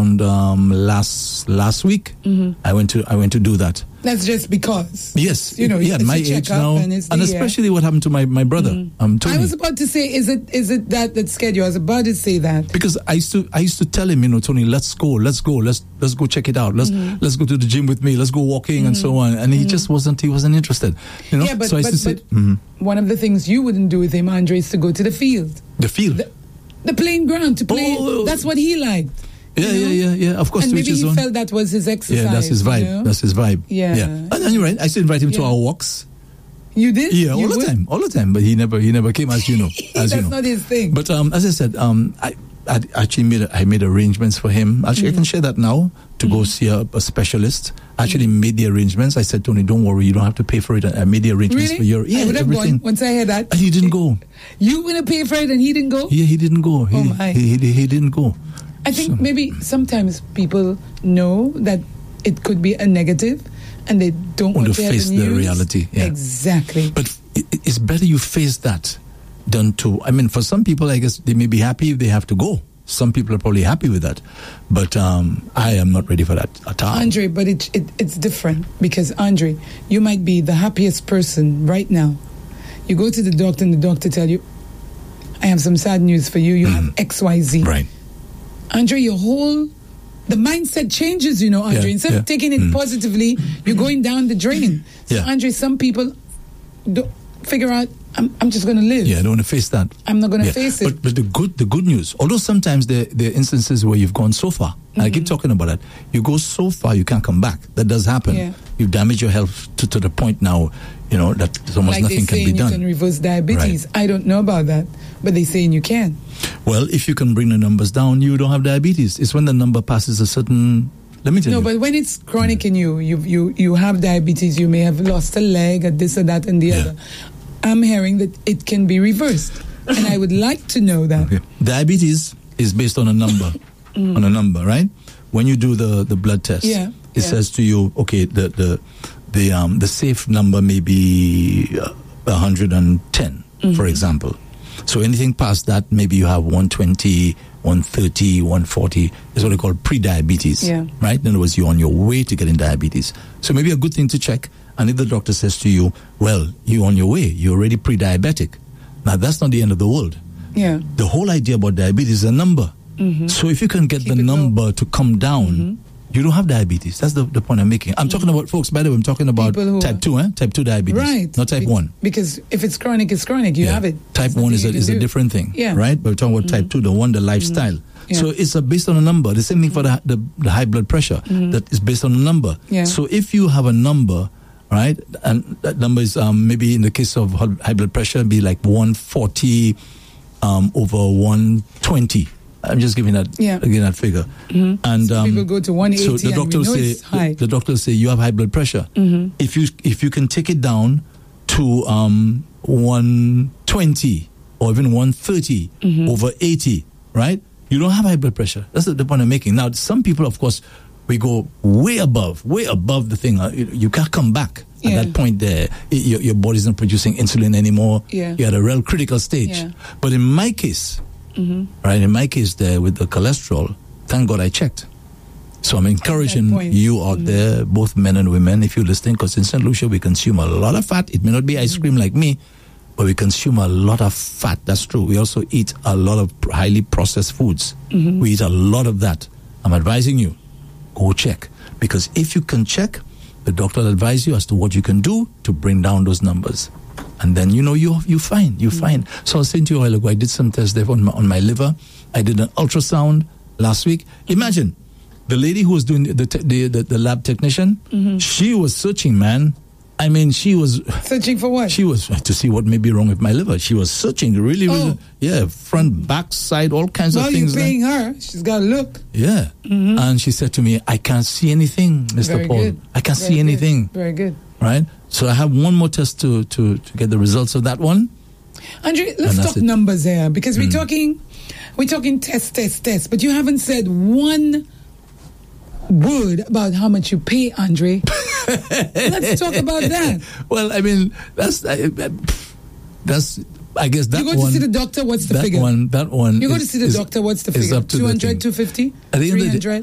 around last week. I went to do that. That's just because. Yes, you know, at my age now, and especially what happened to my brother. Tony. I was about to say, is it that scared you? I was about to say that because I used to tell him, you know, Tony, let's go check it out. Let's go to the gym with me. Let's go walking and so on. And he just wasn't interested. You know, but, so I used to say, one of the things you wouldn't do with him, Andre, is to go to the field. The field, the playing ground to play. Oh. That's what he liked. Yeah. Of course, and maybe he felt that was his exercise. Yeah, that's his vibe. You know? That's his vibe. Yeah. And you're right. I used to invite him to our walks. You did? Yeah, all the time. But he never came, as you know. That's not his thing. But as I said, I actually made arrangements for him. Actually, I can share that now to go see a specialist. I actually made the arrangements. I said, Tony, don't worry, you don't have to pay for it. I made the arrangements for your I would have everything. Gone once I heard that. And he didn't go. You were going to pay for it and he didn't go? Yeah, he didn't go. He didn't go. I think maybe sometimes people know that it could be a negative and they don't want to face the reality. Yeah. Exactly. But it's better you face that than to, I mean, for some people, I guess they may be happy if they have to go. Some people are probably happy with that. But I am not ready for that at all. Andre, but it's different because, Andre, you might be the happiest person right now. You go to the doctor and the doctor tell you, I have some sad news for you. You have XYZ. Right. Andre, the mindset changes, you know, Andre. Instead of taking it positively, you're going down the drain. So, Andre, some people don't figure out, I'm just going to live. Yeah, I don't want to face that. I'm not going to face it. But the good news, although sometimes there are instances where you've gone so far, and I keep talking about that, you go so far you can't come back. That does happen. Yeah. You damage your health to the point now, you know, that almost nothing can be done. You can reverse diabetes. Right. I don't know about that, but they're saying you can. Well, if you can bring the numbers down, you don't have diabetes. It's when the number passes a certain... Let me tell you. No, but when it's chronic in you have diabetes, you may have lost a leg, or this or that and the other. I'm hearing that it can be reversed. And I would like to know that. Okay. Diabetes is based on a number. On a number, right? When you do the blood test, it says to you, okay, the safe number may be 110, for example. So anything past that, maybe you have 120, 130, 140, is what they call pre-diabetes, right? In other words, you're on your way to getting diabetes. So maybe a good thing to check. And if the doctor says to you, well, you're on your way, you're already pre-diabetic. Now, that's not the end of the world. Yeah. The whole idea about diabetes is a number. So if you can get the number to come down, you don't have diabetes. That's the point I'm making. I'm talking about, folks, by the way, I'm talking about type 2, Type 2 diabetes. Right. Not type 1. Because if it's chronic, it's chronic. You have it. Type 1 is a different thing. Yeah. Right? But we're talking about type 2, the lifestyle. Yeah. So it's based on a number. The same thing for the high blood pressure. That is based on a number. Yeah. So if you have a number, right, and that number is maybe in the case of high blood pressure, be like 140 over 120. I'm just giving that figure. And some people go to 180. So the doctor say the doctor say you have high blood pressure. If you can take it down to 120 or even 130 over 80, right? You don't have high blood pressure. That's the point I'm making. Now, some people, of course, we go way above the thing. You can't come back at that point there. Your body's not producing insulin anymore. Yeah. You're at a real critical stage. Yeah. But in my case, right, in my case there with the cholesterol, thank God I checked. So I'm encouraging you out there, both men and women, if you're listening, because in St. Lucia we consume a lot of fat. It may not be ice cream like me, but we consume a lot of fat. That's true. We also eat a lot of highly processed foods. We eat a lot of that. I'm advising you, go check. Because if you can check, the doctor will advise you as to what you can do to bring down those numbers. And then, you're fine. You're fine. So I was saying to you a while ago, I did some tests there on my liver. I did an ultrasound last week. Imagine, the lady who was doing the lab technician, she was searching, man. I mean, she was... Searching for what? She was to see what may be wrong with my liver. She was searching really, front, back, side, all kinds of things. Well, you're paying her. She's got to look. Yeah. And she said to me, I can't see anything, Mr. Very Paul. Good. I can't see anything. Very good. Right? So I have one more test to get the results of that one. Andre, let's talk numbers here, because we're talking test, but you haven't said one word about how much you pay, Andre. Let's talk about that. Well, I mean, that's I guess that one. You go to see the doctor, what's the figure? That one. You go to see the doctor, what's the figure? 200, 250? At the end of the day,